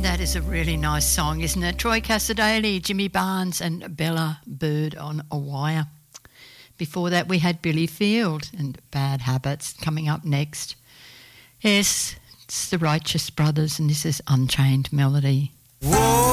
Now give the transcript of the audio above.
That is a really nice song, isn't it? Troy Cassar-Daley, Jimmy Barnes and Bella Bird on a Wire. Before that we had Billy Field and Bad Habits coming up next. Yes, it's the Righteous Brothers and this is Unchained Melody. Whoa.